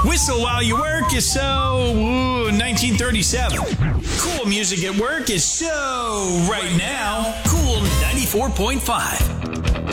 Whistle while you work is so 1937. Cool music at work is so right now. Cool 94.5.